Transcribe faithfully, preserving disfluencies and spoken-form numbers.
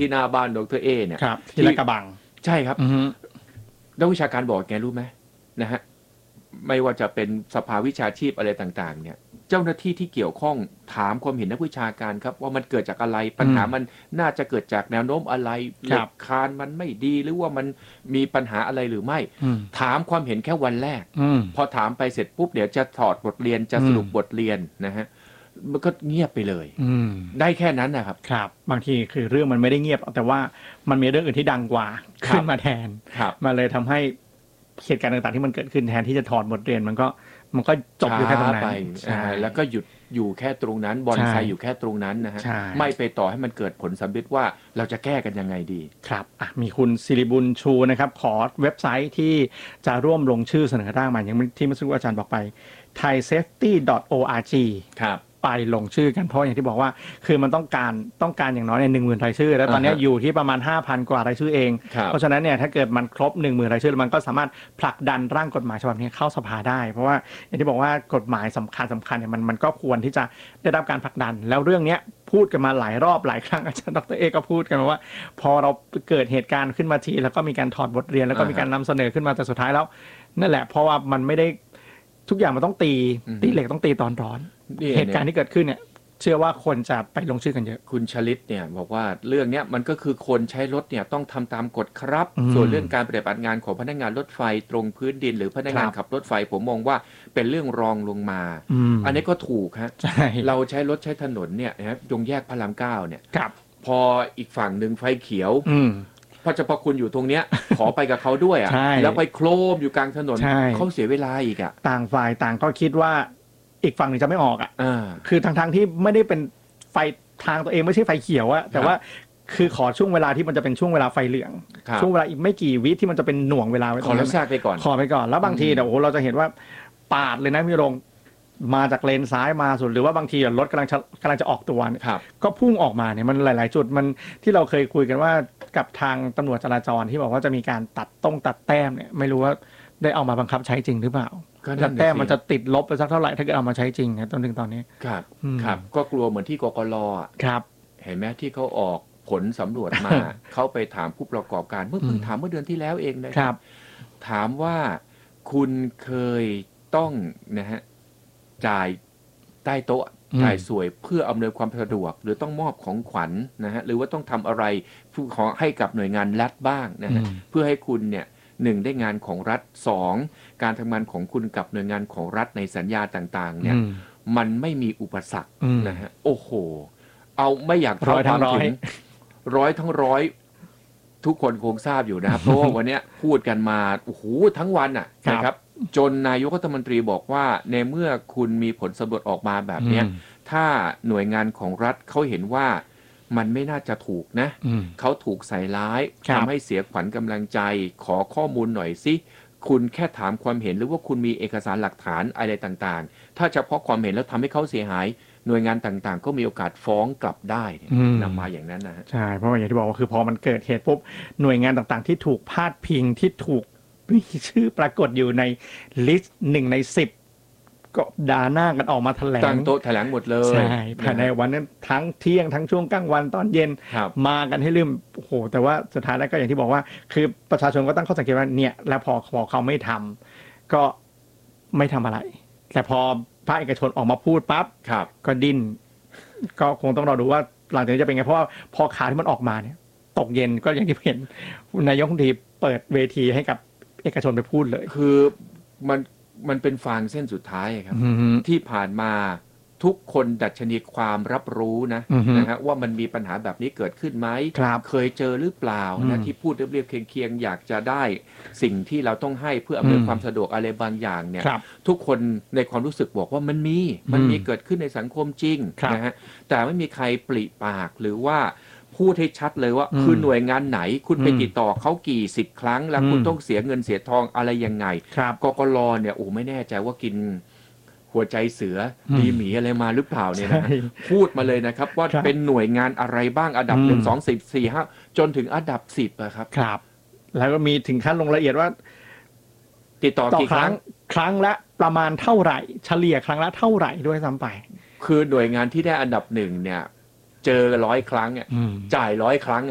ที่หน้าบ้านดร.เอเนี่ยที่ลาดกระบังใช่ครับนักวิชาการบอกแกรู้ไหมนะฮะไม่ว่าจะเป็นสภาวิชาชีพอะไรต่างๆเนี่ยเจ้าหน้าที่ที่เกี่ยวข้องถามความเห็นนักวิชาการครับว่ามันเกิดจากอะไรปัญหามันน่าจะเกิดจากแนวโน้มอะไรเหล็กคานมันไม่ดีหรือว่ามันมีปัญหาอะไรหรือไม่ถามความเห็นแค่วันแรกพอถามไปเสร็จปุ๊บเดี๋ยวจะถอดบทเรียนจะสรุปบทเรียนนะฮะมันก็เงียบไปเลยได้แค่นั้นนะครับครับบางทีคือเรื่องมันไม่ได้เงียบแต่ว่ามันมีเรื่องอื่นที่ดังกว่าขึ้นมาแทนมาเลยทำให้เหตุการณ์ต่างๆที่มันเกิดขึ้นแทนที่จะถอดบทเรียนมันก็มันก็จบอยู่แค่ตรงนั้นแล้วก็หยุดอยู่แค่ตรงนั้นบอนไซอยู่แค่ตรงนั้นนะฮะไม่ไปต่อให้มันเกิดผลสำเร็จว่าเราจะแก้กันยังไงดีครับมีคุณศิริบุญชูนะครับขอเว็บไซต์ที่จะร่วมลงชื่อเสนอร่างมาอย่างที่เมื่อสักครู่อาจารย์บอกไป ไทยเซฟตี้ ดอท โอ อาร์ จีครับไปลงชื่อกันเพราะอย่างที่บอกว่าคือมันต้องการต้องการอย่างน้อยเนี่ย หนึ่งหมื่น รายชื่อแล้วตอนนี้อยู่ที่ประมาณ ห้าพัน กว่ารายชื่อเองเพราะฉะนั้นเนี่ยถ้าเกิดมันครบ หนึ่งหมื่น รายชื่อมันก็สามารถผลักดันร่างกฎหมายฉบับนี้เข้าสภาได้เพราะว่าอย่างที่บอกว่ากฎหมายสำคัญสำคัญเนี่ยมันมันก็ควรที่จะได้รับการผลักดันแล้วเรื่องนี้พูดกันมาหลายรอบหลายครั้งอาจารย์ดร.เอก็พูดกันว่าพอเราเกิดเหตุการณ์ขึ้นมาทีแล้วก็มีการถอดบทเรียนแล้วก็มีการนำเสนอขึ้นมาแต่สุดท้ายแล้วนั่นแหละเพราะว่ามันไม่ได้ทุกอย่างมันต้องตีตีเหล็กต้องตีตอนร้อนเหตุการณ์ที่เกิดขึ้นเนี่ยเชื่อว่าคนจะไปลงชื่อกันเยอะคุณชลิตเนี่ยบอกว่าเรื่องนี้มันก็คือคนใช้รถเนี่ยต้องทำตามกฎครับส่วนเรื่องการปฏิบัติงานของพนักงานรถไฟตรงพื้นดินหรือพนักงานขับรถไฟผมมองว่าเป็นเรื่องรองลงมาอันนี้ก็ถูกฮะเราใช้รถใช้ถนนเนี่ยนะตรงแยกพระรามเก้าเนี่ยพออีกฝั่งหนึ่งไฟเขียวพระเจ้าพระคุณอยู่ตรงเนี้ยขอไปกับเขาด้วยอ่ะแล้วไปโครมอยู่กลางถนนเขาเสียเวลาอีกอ่ะต่างฝ่ายต่างก็คิดว่าอีกฝั่งหนึ่งจะไม่ออกอ่ะคือทางทางที่ไม่ได้เป็นไฟทางตัวเองไม่ใช่ไฟเขียวอะแต่ว่าคือขอช่วงเวลาที่มันจะเป็นช่วงเวลาไฟเหลืองช่วงเวลาอีกไม่กี่วิที่มันจะเป็นหน่วงเวลาขอรับทราบไปก่อนขอไปก่อนแล้วบางทีเดี๋ยวโอ้เราจะเห็นว่าปาดเลยนะพี่รงมาจากเลนซ้ายมาสุดหรือว่าบางทีรถกำลังจะกำลังจะออกตัวก็พุ่งออกมาเนี่ยมันหลายๆจุดมันที่เราเคยคุยกันว่ากับทางตำรวจจราจรที่บอกว่าจะมีการตัดต้งตัดแต้มเนี่ยไม่รู้ว่าได้เอามาบังคับใช้จริงหรือเปล่าแต้มมันจะติดลบไปสักเท่าไหร่ถ้าเกิดเอามาใช้จริงนะจนถึงตอนนี้ครับครับก็กลัวเหมือนที่กกล. ครับเห็นไหมที่เขาออกผลสำรวจมา เขาไปถามผู้ประกอบการเมื่อเพิ่งถามเมื่อเดือนที่แล้วเองนะครับถามว่าคุณเคยต้องนะฮะจ่ายใต้โต๊ะจ่ายสวยเพื่ออำนวยความสะดวกหรือต้องมอบของขวัญ นะฮะหรือว่าต้องทำอะไรขอให้กับหน่วยงานรัฐบ้างนะฮะเพื่อให้คุณเนี่ยหนึ่งได้งานของรัฐสองการทำงานของคุณกับหน่วยงานของรัฐในสัญญาต่างๆเนี่ยมันไม่มีอุปสรรคนะฮะโอ้โหเอาไม่อยากร้อยทั้งร้อยร้อยทั้งร้อยทุกคนคงทราบอยู่นะครับเพราะว่าวันนี้พูดกันมาโอ้โหทั้งวันอ่ะนะครับจนนายกรัฐมนตรีบอกว่าในเมื่อคุณมีผลสำรวจออกมาแบบนี้ถ้าหน่วยงานของรัฐเขาเห็นว่ามันไม่น่าจะถูกนะเขาถูกใส่ร้ายทำให้เสียขวัญกำลังใจขอข้อมูลหน่อยสิคุณแค่ถามความเห็นหรือว่าคุณมีเอกสารหลักฐานอะไรต่างๆถ้าเฉพาะความเห็นแล้วทำให้เขาเสียหายหน่วยงานต่างๆก็มีโอกาสฟ้องกลับได้นำมาอย่างนั้นนะใช่เพราะว่าอย่างที่บอกว่าคือพอมันเกิดเหตุปุ๊บหน่วยงานต่างๆที่ถูกพาดพิงที่ถูกมีชื่อปรากฏอยู่ในลิสต์หนึ่งในสิบก็ด่าหน้ากันออกมาแถลงตั้งโต๊ะแถลงหมดเลยใช่ภายในวันนั้นทั้งเที่ยงทั้งช่วงกลางวันตอนเย็นมากันให้ลืมโอ้โหแต่ว่าสุดท้ายแล้วก็อย่างที่บอกว่าคือประชาชนก็ตั้งข้อสังเกตว่าเนี่ยแล้วพอพอเขาไม่ทำก็ไม่ทำอะไรแต่พอภาคเอกชนออกมาพูดปั๊บก็ดิ้นก็คงต้องรอดูว่าหลังจากนี้จะเป็นไงเพราะว่าพอข่าวที่มันออกมาเนี่ยตกเย็นก็อย่างที่เห็นนายกรัฐมนตรีเปิดเวทีให้กับเอกชนไปพูดเลยคือมันมันเป็นฟางเส้นสุดท้ายครับที่ผ่านมาทุกคนดัชนีความรับรู้นะนะฮะว่ามันมีปัญหาแบบนี้เกิดขึ้นไหมเคยเจอหรือเปล่านะที่พูดเรียบๆเคียงๆอยากจะได้สิ่งที่เราต้องให้เพื่ออำนวยความสะดวกอะไรบางอย่างเนี่ยทุกคนในความรู้สึกบอกว่ามันมีมันมีเกิดขึ้นในสังคมจริงนะฮะแต่ไม่มีใครปริปากหรือว่าพูดให้ชัดเลยว่าคือหน่วยงานไหนคุณไปติดต่อเขากี่สิบครั้งแล้วคุณต้องเสียเงินเสียทองอะไรยังไงกกล.เนี่ยโอ้ไม่แน่ใจว่ากินหัวใจเสือดีหมีอะไรมาหรือเปล่าเนี่ยนะพูดมาเลยนะครับว่าเป็นหน่วยงานอะไรบ้างอันดับหนึ่งสองสิบสี่ห้าจนถึงอันดับสิบอะครับครับแล้วก็มีถึงขั้นลงละเอียดว่าติดต่อกี่ครั้งครั้งละประมาณเท่าไหร่เฉลี่ยครั้งละเท่าไหร่ด้วยซ้ำไปคือหน่วยงานที่ได้อันดับหนึ่งเนี่ยเจอร้อยครั้งอ่ะจ่ายร้อยครั้ง